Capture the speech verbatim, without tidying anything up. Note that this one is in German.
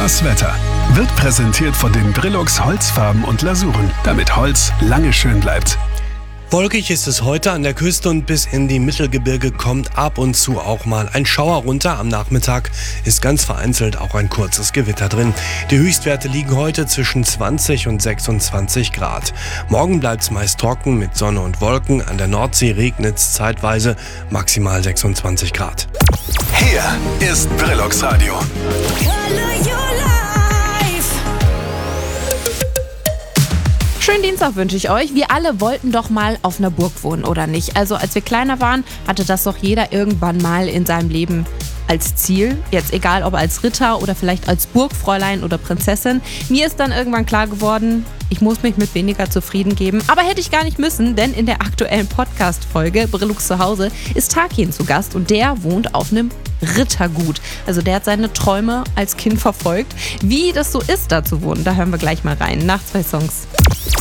Das Wetter wird präsentiert von den Brillux Holzfarben und Lasuren, damit Holz lange schön bleibt. Wolkig ist es heute an der Küste und bis in die Mittelgebirge kommt ab und zu auch mal ein Schauer runter. Am Nachmittag ist ganz vereinzelt auch ein kurzes Gewitter drin. Die Höchstwerte liegen heute zwischen zwanzig und sechsundzwanzig Grad. Morgen bleibt es meist trocken mit Sonne und Wolken. An der Nordsee regnet es zeitweise, maximal sechsundzwanzig Grad. Hier ist Brillux Radio. Schönen Dienstag wünsche ich euch. Wir alle wollten doch mal auf einer Burg wohnen, oder nicht? Also als wir kleiner waren, hatte das doch jeder irgendwann mal in seinem Leben als Ziel. Jetzt egal, ob als Ritter oder vielleicht als Burgfräulein oder Prinzessin. Mir ist dann irgendwann klar geworden, ich muss mich mit weniger zufrieden geben. Aber hätte ich gar nicht müssen, denn in der aktuellen Podcast-Folge Brillux zu Hause ist Tarkin zu Gast und der wohnt auf einem Rittergut. Also der hat seine Träume als Kind verfolgt. Wie das so ist, da zu wohnen, da hören wir gleich mal rein. Nach zwei Songs.